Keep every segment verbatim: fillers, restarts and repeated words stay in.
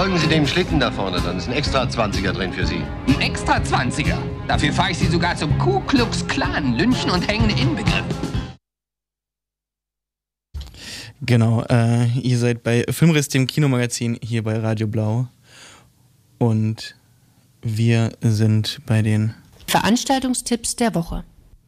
Folgen Sie dem Schlitten da vorne, dann ist ein extra zwanziger drin für Sie. Ein extra zwanziger? Dafür fahre ich Sie sogar zum Ku Klux Klan, Lynchen und Hängen inbegriffen. Genau, äh, ihr seid bei Filmriss, dem Kinomagazin hier bei Radio Blau. Und wir sind bei den Veranstaltungstipps der Woche.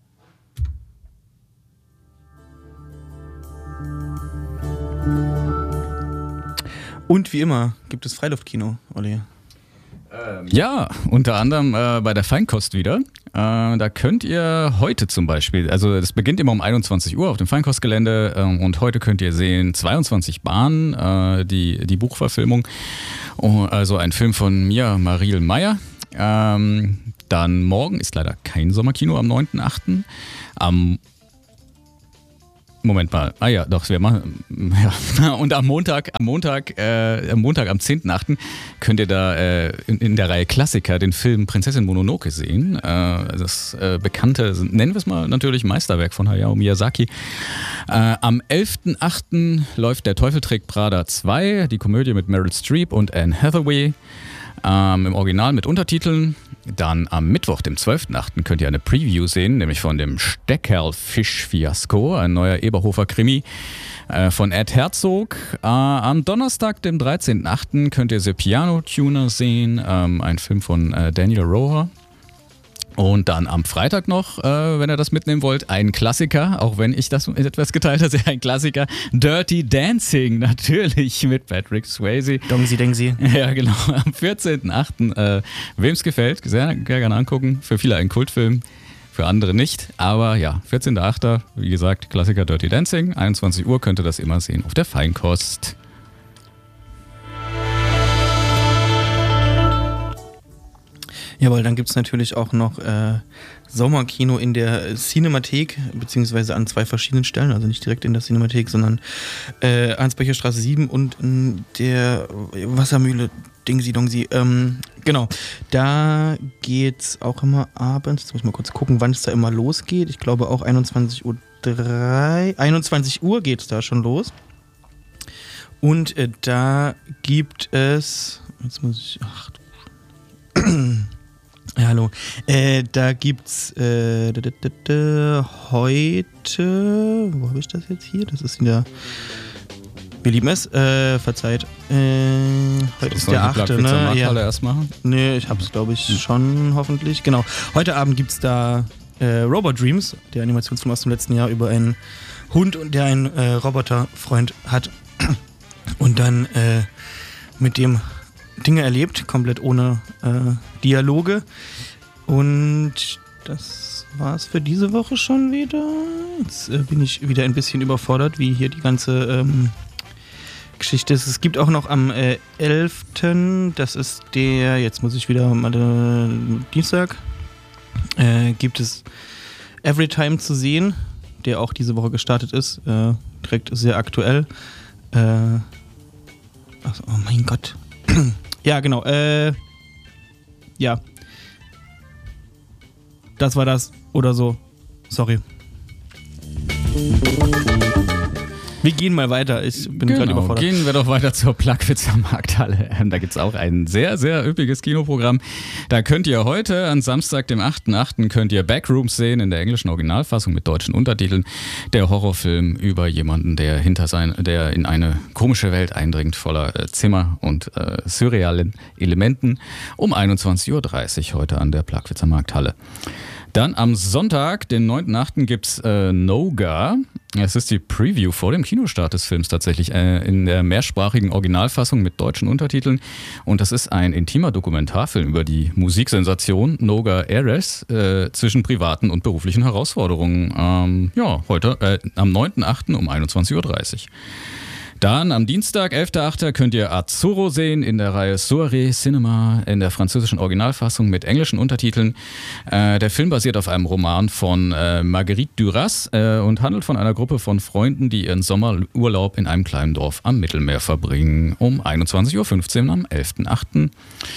Und wie immer gibt es Freiluftkino, Olli. Ja, unter anderem äh, bei der Feinkost wieder. Äh, da könnt ihr heute zum Beispiel, also es beginnt immer um einundzwanzig Uhr auf dem Feinkostgelände äh, und heute könnt ihr sehen zweiundzwanzig Bahnen, äh, die, die Buchverfilmung, oh, also ein Film von Mia Mariel Meyer. Ähm, dann morgen ist leider kein Sommerkino am neunten achten Am Moment mal. Ah ja, doch, wir machen. Ja. Und am Montag, am Montag, äh, am Montag, am zehnten achten könnt ihr da äh, in, in der Reihe Klassiker den Film Prinzessin Mononoke sehen. Äh, das äh, bekannte, nennen wir es mal natürlich, Meisterwerk von Hayao Miyazaki. Äh, am elften achten läuft Der Teufel trägt Prada zwei, die Komödie mit Meryl Streep und Anne Hathaway. Ähm, im Original mit Untertiteln. Dann am Mittwoch, dem zwölften achten könnt ihr eine Preview sehen, nämlich von dem Steckerl-Fisch-Fiasko, ein neuer Eberhofer-Krimi äh, von Ed Herzog. Äh, am Donnerstag, dem dreizehnten achten könnt ihr The Piano Tuner sehen, ähm, ein Film von äh, Daniel Roher. Und dann am Freitag noch, äh, wenn ihr das mitnehmen wollt, ein Klassiker, auch wenn ich das etwas geteilt habe, ein Klassiker, Dirty Dancing, natürlich mit Patrick Swayze. Dongsi, Dengsi. Ja, genau, am vierzehnten achten Äh, Wem es gefällt, sehr, sehr gerne angucken. Für viele ein Kultfilm, für andere nicht. Aber ja, vierzehnten achten wie gesagt, Klassiker Dirty Dancing, einundzwanzig Uhr könnt ihr das immer sehen auf der Feinkost. Jawohl, dann gibt es natürlich auch noch äh, Sommerkino in der Cinemathek, beziehungsweise an zwei verschiedenen Stellen, also nicht direkt in der Cinemathek, sondern äh, Ansbecherstraße sieben und in der Wassermühle Dingsi Dongsi. Ähm, genau, da geht's auch immer abends, jetzt muss ich mal kurz gucken, wann es da immer losgeht. Ich glaube auch einundzwanzig Uhr drei, einundzwanzig Uhr geht es da schon los. Und äh, da gibt es, jetzt muss ich, ach du Ja, hallo. Äh, da gibt's äh, d- d- d- d- heute, wo habe ich das jetzt hier? Das ist wieder, wir lieben es, äh, verzeiht. Äh, heute ist der achte, ne? Ja. Erst machen? Nee, ich hab's glaube ich schon, hoffentlich. Genau. Heute Abend gibt's da äh, Robot Dreams, der Animationsfilm aus dem letzten Jahr über einen Hund, der einen äh, Roboterfreund hat und dann äh, mit dem Dinge erlebt, komplett ohne äh, Dialoge. Und das war's für diese Woche schon wieder. Jetzt äh, bin ich wieder ein bisschen überfordert, wie hier die ganze ähm, Geschichte ist. Es gibt auch noch am äh, elften, das ist der, jetzt muss ich wieder mal äh, Dienstag, äh, gibt es Everytime zu sehen, der auch diese Woche gestartet ist. Äh, direkt sehr aktuell. Äh, also, oh mein Gott. Ja, genau. Äh, ja. Das war das oder so. Sorry. Wir gehen mal weiter. Ich bin genau, gerade überfordert. Gehen wir doch weiter zur Plagwitzer Markthalle. Da gibt es auch ein sehr, sehr üppiges Kinoprogramm. Da könnt ihr heute, an Samstag, dem achten achten könnt ihr Backrooms sehen in der englischen Originalfassung mit deutschen Untertiteln. Der Horrorfilm über jemanden, der hinter sein, der in eine komische Welt eindringt, voller äh, Zimmer und äh, surrealen Elementen. Um einundzwanzig Uhr dreißig heute an der Plagwitzer Markthalle. Dann am Sonntag, den neunten achten gibt's äh, Noga. Es ist die Preview vor dem Kinostart des Films tatsächlich äh, in der mehrsprachigen Originalfassung mit deutschen Untertiteln. Und das ist ein intimer Dokumentarfilm über die Musiksensation Noga Erez äh, zwischen privaten und beruflichen Herausforderungen. Ähm, ja, heute äh, am neunten achten um einundzwanzig Uhr dreißig. Dann am Dienstag, elften achten könnt ihr Azzurro sehen in der Reihe Soirée Cinema in der französischen Originalfassung mit englischen Untertiteln. Äh, der Film basiert auf einem Roman von äh, Marguerite Duras äh, und handelt von einer Gruppe von Freunden, die ihren Sommerurlaub in einem kleinen Dorf am Mittelmeer verbringen. Um einundzwanzig Uhr fünfzehn am elften achten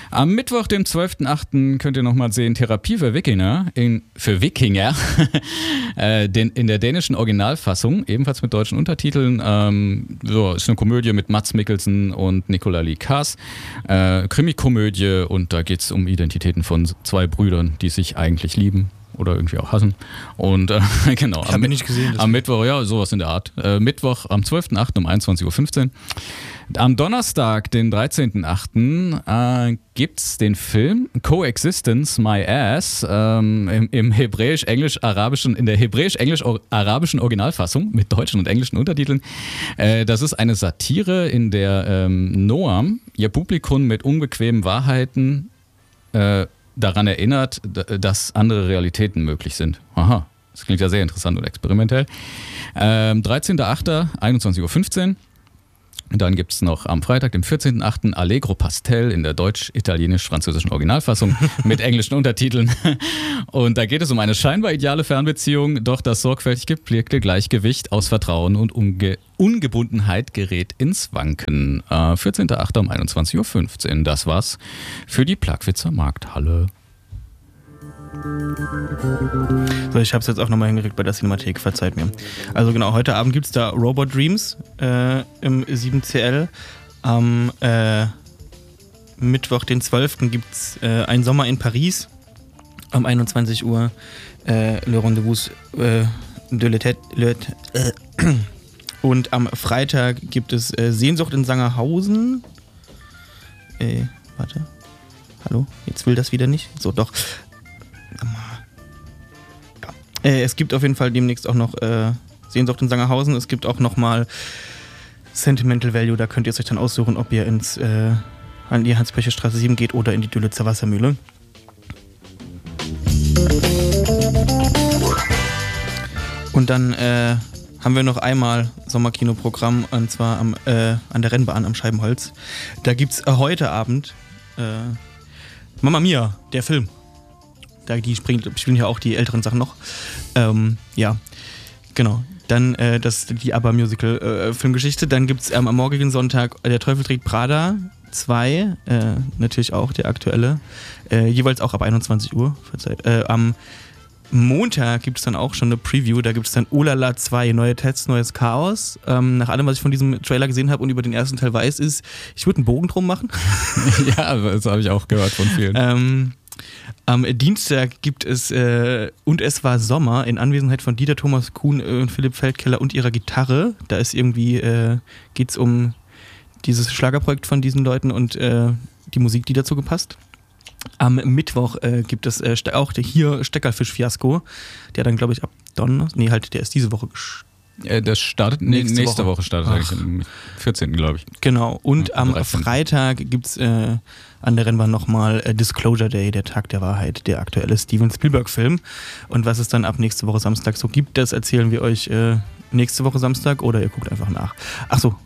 Am Mittwoch, dem zwölften achten könnt ihr nochmal sehen Therapie für Wikinger, in, für Wikinger äh, den, in der dänischen Originalfassung, ebenfalls mit deutschen Untertiteln. Ähm, so, ist eine Komödie mit Mads Mikkelsen und Nicola Lee Kaas. Äh, Krimikomödie, und da geht es um Identitäten von zwei Brüdern, die sich eigentlich lieben. Oder irgendwie auch hassen. Und äh, genau. Ich habe ihn nicht gesehen. Am Mittwoch, ja, sowas in der Art. Äh, Mittwoch am zwölften achten um einundzwanzig Uhr fünfzehn. Am Donnerstag, den dreizehnten achten äh, gibt es den Film Coexistence My Ass ähm, im, im hebräisch-englisch-arabischen, in der hebräisch-englisch-arabischen Originalfassung mit deutschen und englischen Untertiteln. Äh, das ist eine Satire, in der ähm, Noam ihr Publikum mit unbequemen Wahrheiten äh, daran erinnert, dass andere Realitäten möglich sind. Aha, das klingt ja sehr interessant und experimentell. Ähm, dreizehnten achten einundzwanzig Uhr fünfzehn. Dann gibt es noch am Freitag, dem vierzehnten achten Allegro Pastel in der deutsch-italienisch-französischen Originalfassung mit englischen Untertiteln. Und da geht es um eine scheinbar ideale Fernbeziehung, doch das sorgfältig gepflegte Gleichgewicht aus Vertrauen und Unge- Ungebundenheit gerät ins Wanken. Äh, vierzehnten achten um einundzwanzig Uhr fünfzehn. Das war's für die Plagwitzer Markthalle. So, ich habe es jetzt auch nochmal hingekriegt bei der Cinemathek, verzeiht mir. Also genau, heute Abend gibt es da Robot Dreams äh, im sieben C L. Am äh, Mittwoch, den zwölften gibt es äh, Ein Sommer in Paris. Um einundzwanzig Uhr äh, Le Rendezvous äh, de l'Etat. Äh, und am Freitag gibt es äh, Sehnsucht in Sangerhausen. Äh, warte. Hallo? Jetzt will das wieder nicht. So, doch. Äh, es gibt auf jeden Fall demnächst auch noch äh, Sehnsucht in Sangerhausen. Es gibt auch nochmal Sentimental Value. Da könnt ihr es euch dann aussuchen, ob ihr ins, äh, an die Hans-Böche-Straße sieben geht oder in die Dülitzer Wassermühle. Und dann äh, haben wir noch einmal Sommerkinoprogramm, und zwar am, äh, an der Rennbahn am Scheibenholz. Da gibt es äh, heute Abend äh, Mamma Mia, der Film. Da, die spielen, spielen ja auch die älteren Sachen noch. Ähm, ja, genau. Dann äh, das, die ABBA-Musical-Filmgeschichte. Äh, Dann gibt es ähm, am morgigen Sonntag Der Teufel trägt Prada zwei, äh, natürlich auch der aktuelle. Äh, jeweils auch ab einundzwanzig Uhr. Verzeiht. Äh, am Montag gibt es dann auch schon eine Preview. Da gibt es dann Olala zwei, neue Tests, neues Chaos. Ähm, nach allem, was ich von diesem Trailer gesehen habe und über den ersten Teil weiß, ist, ich würde einen Bogen drum machen. Ja, das habe ich auch gehört von vielen. ähm, Am Dienstag gibt es äh, Und es war Sommer in Anwesenheit von Dieter Thomas Kuhn und Philipp Feldkeller und ihrer Gitarre. Da ist irgendwie, äh, geht es um dieses Schlagerprojekt von diesen Leuten und äh, die Musik, die dazu gepasst. Am Mittwoch äh, gibt es äh, auch hier Steckerfisch-Fiasko. Der dann, glaube ich, ab Donnerstag, nee, halt, der ist diese Woche gestartet. Äh, das startet nächste, nächste Woche. Woche startet Ach. eigentlich am vierzehnten, glaube ich. Genau. Und Ja, am dreizehnten Freitag gibt es äh, an der Rennbahn nochmal äh, Disclosure Day, der Tag der Wahrheit, der aktuelle Steven Spielberg-Film. Und was es dann ab nächste Woche Samstag so gibt, das erzählen wir euch äh, nächste Woche Samstag oder ihr guckt einfach nach. Ach so.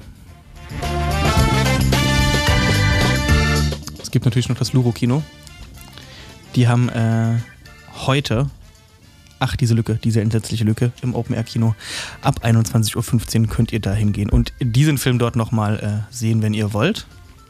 Es gibt natürlich noch das Luro-Kino. Die haben äh, heute, ach diese Lücke, diese entsetzliche Lücke im Open-Air-Kino, ab einundzwanzig Uhr fünfzehn könnt ihr da hingehen und diesen Film dort nochmal äh, sehen, wenn ihr wollt.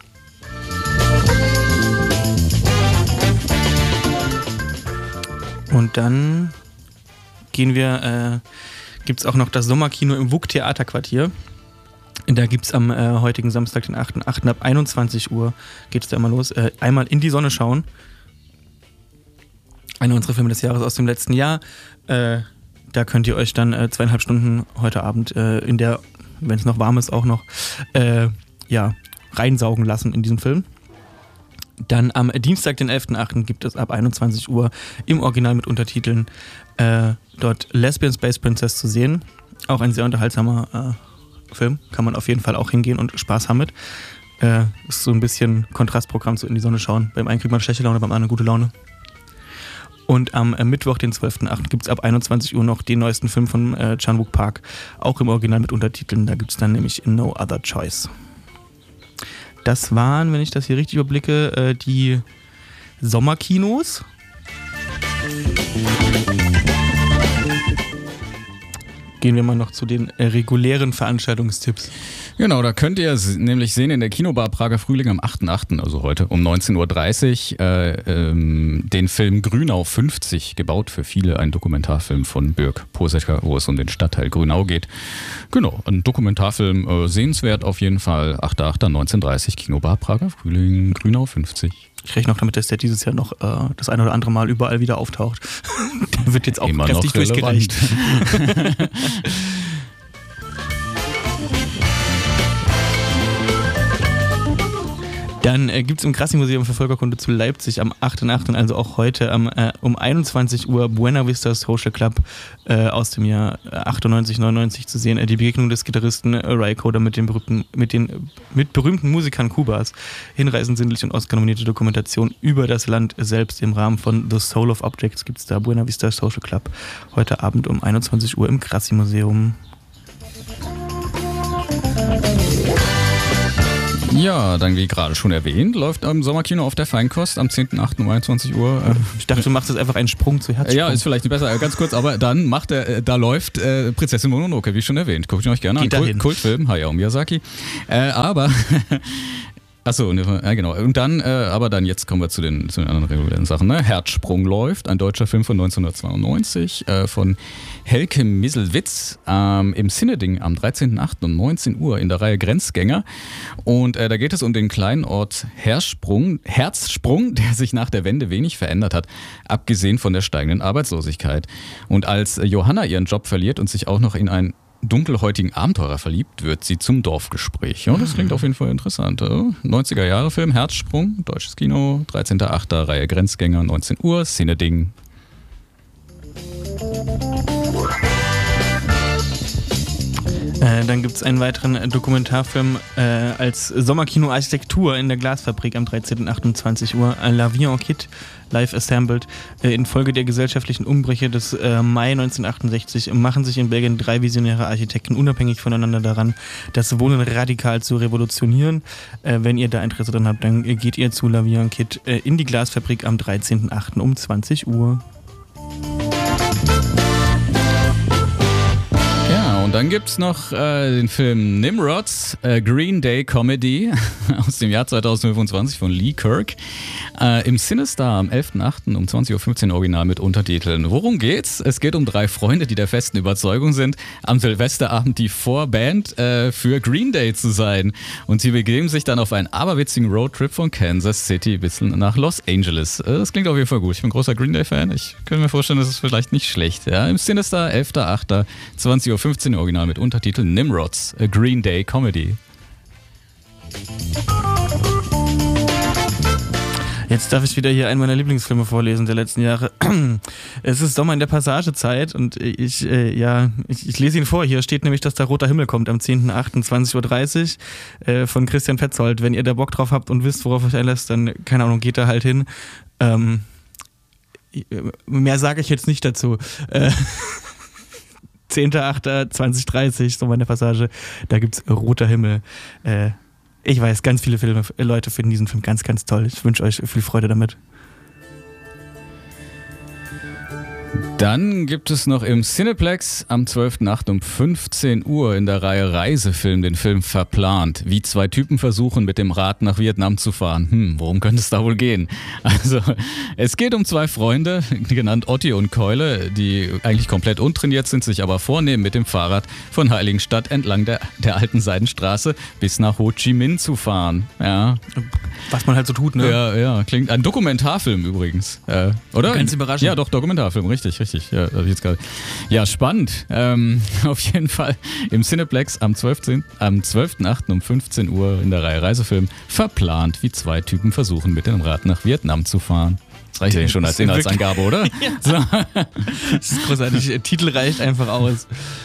Und dann gehen wir, äh, gibt es auch noch das Sommerkino im W U K-Theaterquartier. Da gibt es am äh, heutigen Samstag, den achten achten ab einundzwanzig Uhr geht es da immer los. Äh, einmal in die Sonne schauen. Einer unserer Filme des Jahres aus dem letzten Jahr. Äh, da könnt ihr euch dann äh, zweieinhalb Stunden heute Abend äh, in der, wenn es noch warm ist, auch noch äh, ja, reinsaugen lassen in diesen Film. Dann am Dienstag, den elften achten gibt es ab einundzwanzig Uhr im Original mit Untertiteln äh, dort Lesbian Space Princess zu sehen. Auch ein sehr unterhaltsamer äh, Film. Kann man auf jeden Fall auch hingehen und Spaß haben mit. Äh, ist so ein bisschen Kontrastprogramm zu In die Sonne schauen. Beim einen kriegt man schlechte Laune, beim anderen gute Laune. Und am äh, Mittwoch, den zwölften achten gibt es ab einundzwanzig Uhr noch den neuesten Film von äh, Chan-wook Park. Auch im Original mit Untertiteln. Da gibt es dann nämlich No Other Choice. Das waren, wenn ich das hier richtig überblicke, äh, die Sommerkinos. gehen wir mal noch zu den äh, regulären Veranstaltungstipps. Genau, da könnt ihr s- nämlich sehen in der Kinobar Prager Frühling am achten achten, also heute um neunzehn Uhr dreißig, äh, ähm, den Film Grünau fünfzig, gebaut für viele, ein Dokumentarfilm von Björk Posecker, wo es um den Stadtteil Grünau geht. Genau, ein Dokumentarfilm, äh, sehenswert auf jeden Fall, achter achter neunzehn Uhr dreißig, Kinobar Prager Frühling, Grünau fünfzig. Ich rechne noch damit, dass der dieses Jahr noch äh, das ein oder andere Mal überall wieder auftaucht. Der wird jetzt auch Immer kräftig noch relevant. durchgereicht. Dann äh, gibt es im Krassi-Museum für Völkerkunde zu Leipzig am achten achten, also auch heute am, äh, um einundzwanzig Uhr Buena Vista Social Club äh, aus dem Jahr achtundneunzig, neunundneunzig zu sehen. Äh, die Begegnung des Gitarristen äh, Ry Cooder mit den berühmten, mit den mit berühmten Musikern Kubas. Hinreißend sinnliche und Oscar-nominierte Dokumentation über das Land selbst im Rahmen von The Soul of Objects gibt es da Buena Vista Social Club heute Abend um einundzwanzig Uhr im Krassi-Museum. Ja, dann wie gerade schon erwähnt, läuft am Sommerkino auf der Feinkost am zehnten achten um einundzwanzig Uhr. Äh, Ich dachte, du machst jetzt einfach einen Sprung zu Herzsprung. Ja, ist vielleicht nicht besser, ganz kurz, aber dann macht er, äh, da läuft äh, Prinzessin Mononoke, wie schon erwähnt. Guckt ihn euch gerne Geht an. dahin. Kult, Kultfilm, Hayao Miyazaki. Äh, aber, achso, ne, ja genau. Und dann, äh, aber dann jetzt kommen wir zu den, zu den anderen regulären Sachen. Ne? Herzsprung läuft, ein deutscher Film von neunzehnhundertzweiundneunzig äh, von Helke Misselwitz ähm, im Cineding am dreizehnten achten um neunzehn Uhr in der Reihe Grenzgänger. Und äh, da geht es um den kleinen Ort Herzsprung, Herzsprung, der sich nach der Wende wenig verändert hat, abgesehen von der steigenden Arbeitslosigkeit. Und als äh, Johanna ihren Job verliert und sich auch noch in einen dunkelhäutigen Abenteurer verliebt, wird sie zum Dorfgespräch. Ja, das klingt auf jeden Fall interessant. neunziger-Jahre-Film, Herzsprung, deutsches Kino, dreizehnten achten Reihe Grenzgänger, neunzehn Uhr, Cineding. Äh, dann gibt es einen weiteren Dokumentarfilm äh, als Sommerkino Architektur in der Glasfabrik am dreizehnten achten um zwanzig Uhr. La Vie en Kit, live assembled. Äh, infolge der gesellschaftlichen Umbrüche des äh, Mai neunzehnhundertachtundsiebzig machen sich in Belgien drei visionäre Architekten unabhängig voneinander daran, das Wohnen radikal zu revolutionieren. Äh, wenn ihr da Interesse dran habt, dann geht ihr zu La Vie en Kit äh, in die Glasfabrik am dreizehnten achten um zwanzig Uhr. Und dann gibt es noch äh, den Film Nimrods, äh, Green Day Comedy aus dem Jahr zweitausendfünfundzwanzig von Lee Kirk. Äh, Im Cinestar am elften achten um zwanzig Uhr fünfzehn Original mit Untertiteln. Worum geht's? Es geht um drei Freunde, die der festen Überzeugung sind, am Silvesterabend die Vorband äh, für Green Day zu sein. Und sie begeben sich dann auf einen aberwitzigen Roadtrip von Kansas City bis nach Los Angeles. Äh, das klingt auf jeden Fall gut. Ich bin ein großer Green Day-Fan. Ich könnte mir vorstellen, das ist vielleicht nicht schlecht. Ja, im Cinestar elften achten zwanzig Uhr fünfzehn Original mit Untertitel Nimrods, a Green Day Comedy. Jetzt darf ich wieder hier einen meiner Lieblingsfilme vorlesen der letzten Jahre. Es ist Sommer in der Passagezeit und ich, äh, ja, ich, ich lese ihn vor. Hier steht nämlich, dass da Roter Himmel kommt am zehnten achten zwanzig Uhr dreißig äh, von Christian Petzold. Wenn ihr da Bock drauf habt und wisst, worauf euch einlässt, dann, keine Ahnung, geht da halt hin. Ähm, mehr sage ich jetzt nicht dazu. Äh, zehnten achten zwanzig Uhr dreißig, so meine Passage, da gibt's Roter Himmel. Äh, ich weiß, ganz viele Filme, Leute finden diesen Film ganz, ganz toll. Ich wünsche euch viel Freude damit. Dann gibt es noch im Cineplex am zwölften achten um fünfzehn Uhr in der Reihe Reisefilm den Film Verplant. Wie zwei Typen versuchen, mit dem Rad nach Vietnam zu fahren. Hm, worum könnte es da wohl gehen? Also, es geht um zwei Freunde, genannt Otti und Keule, die eigentlich komplett untrainiert sind, sich aber vornehmen, mit dem Fahrrad von Heiligenstadt entlang der, der alten Seidenstraße bis nach Ho Chi Minh zu fahren. Ja. Was man halt so tut, ne? Ja, ja, klingt ein Dokumentarfilm übrigens. Äh, oder? Ganz überraschend. Ja, doch, Dokumentarfilm, richtig, richtig. Ja, hab ich jetzt gerade. Ja, spannend. Ähm, auf jeden Fall im Cineplex am zwölften achten um fünfzehn Uhr in der Reihe Reisefilm Verplant, wie zwei Typen versuchen, mit dem Rad nach Vietnam zu fahren. Das reicht ja schon als Inhaltsangabe, oder? Ja. So. Das ist großartig. Der Titel reicht einfach aus.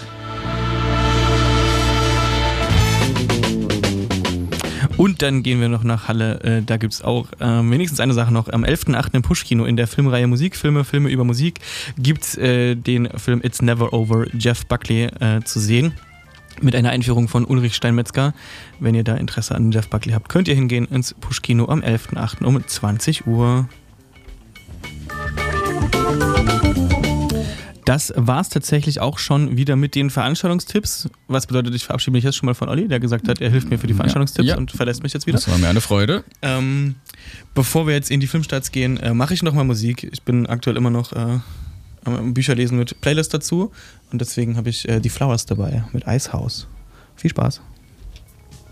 Und dann gehen wir noch nach Halle, äh, da gibt es auch äh, wenigstens eine Sache noch. Am elften achten im Pushkino in der Filmreihe Musikfilme, Filme über Musik gibt es äh, den Film It's Never Over, Jeff Buckley äh, zu sehen. Mit einer Einführung von Ulrich Steinmetzger. Wenn ihr da Interesse an Jeff Buckley habt, könnt ihr hingehen ins Pushkino am elften achten um zwanzig Uhr. Das war es tatsächlich auch schon wieder mit den Veranstaltungstipps. Was bedeutet, ich verabschiede mich jetzt schon mal von Olli, der gesagt hat, er hilft mir für die Veranstaltungstipps Ja. Ja. und verlässt mich jetzt wieder. Das war mir eine Freude. Ähm, bevor wir jetzt in die Filmstarts gehen, äh, mache ich noch mal Musik. Ich bin aktuell immer noch äh, am Bücher lesen mit Playlist dazu und deswegen habe ich äh, die Flowers dabei mit Icehouse. Viel Spaß.